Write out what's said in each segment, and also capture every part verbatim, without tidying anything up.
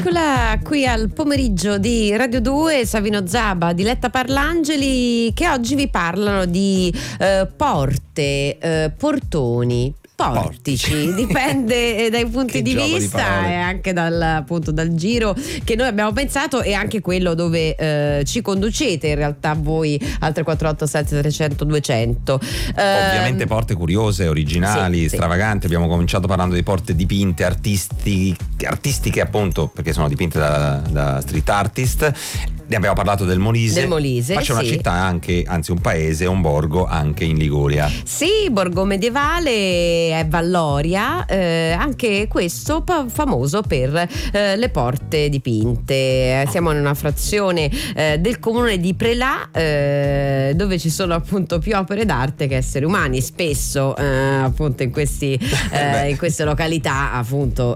Eccola qui al pomeriggio di Radio due, Savino Zaba, Diletta Parlangeli, che oggi vi parlano di eh, porte, eh, portoni, portici, dipende dai punti di vista e anche dal, appunto, dal giro che noi abbiamo pensato e anche quello dove eh, ci conducete in realtà voi al tre quattro otto sette trecento duecento. Ovviamente porte curiose, originali, sì, stravaganti. Sì. Abbiamo cominciato parlando di porte dipinte, artisti, artistiche appunto, perché sono dipinte da, da street artist. Ne abbiamo parlato del Molise, del Molise, ma c'è sì, una città anche, anzi un paese, un borgo anche in Liguria. Sì, borgo medievale è Valloria, eh, anche questo pa- famoso per eh, le porte dipinte. Siamo in una frazione eh, del comune di Prelà, eh, dove ci sono appunto più opere d'arte che esseri umani. Spesso eh, appunto in, questi, eh, in queste località appunto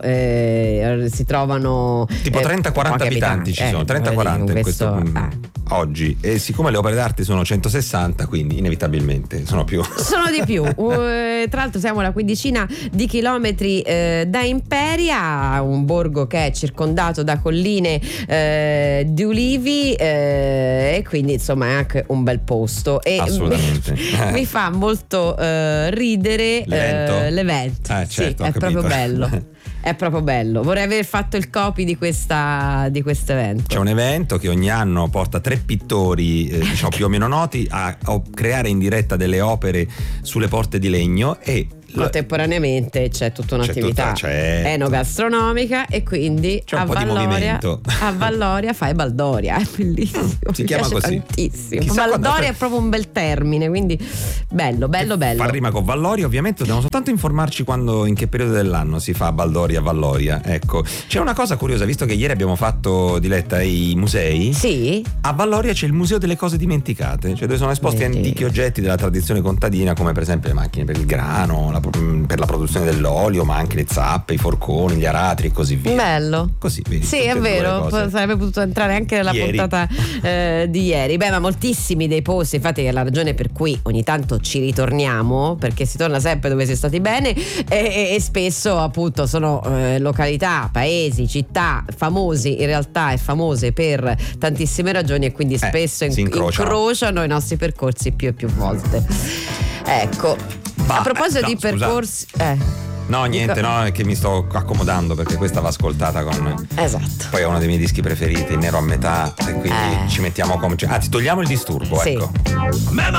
eh, si trovano tipo trenta quaranta eh, abitanti, ci sono trenta quaranta in questo Ah. oggi, e siccome le opere d'arte sono centosessanta, quindi inevitabilmente sono più sono di più. Uh, tra l'altro siamo a una quindicina di chilometri uh, da Imperia, un borgo che è circondato da colline uh, di ulivi, uh, e quindi insomma è anche un bel posto, e assolutamente mi, mi fa molto uh, ridere l'evento, uh, l'evento. Eh, certo, sì, è proprio bello. È proprio bello. Vorrei aver fatto il copy di questa di questo evento. C'è un evento che ogni anno porta tre pittori eh, diciamo più o meno noti a, a creare in diretta delle opere sulle porte di legno, e contemporaneamente c'è tutta un'attività c'è tutta, certo. enogastronomica, e quindi c'è un a po' Valloria, di movimento. a Valloria fai Baldoria, è bellissimo, si mi chiama piace così tantissimo. Chissà Baldoria quando... è proprio un bel termine, quindi bello bello bello. Fa rima con Valloria. Ovviamente dobbiamo soltanto informarci quando, in che periodo dell'anno si fa Baldoria Valloria. Ecco, c'è una cosa curiosa, visto che ieri abbiamo fatto, Diletta, i musei. Sì. A Valloria c'è il museo delle cose dimenticate, cioè dove sono esposti Vedi. antichi oggetti della tradizione contadina, come per esempio le macchine per il grano, la, per la produzione dell'olio, ma anche le zappe, i forconi, gli aratri e così via. Bello. Così, vedi, sì, è vero, sarebbe potuto entrare anche nella ieri. puntata eh, di ieri. Beh, ma moltissimi dei posti, infatti è la ragione per cui ogni tanto ci ritorniamo, perché si torna sempre dove si è stati bene, e, e, e spesso appunto sono eh, località, paesi, città famosi in realtà e famose per tantissime ragioni, e quindi spesso eh, in- incrociano. incrociano i nostri percorsi più e più volte. Ecco, bah, a proposito eh, no, di scusate. percorsi eh. No, niente, Dico... no, è che mi sto accomodando perché questa va ascoltata con... Esatto. Poi è uno dei miei dischi preferiti, Nero a metà, e quindi eh. ci mettiamo come... Anzi, togliamo il disturbo, sì. ecco.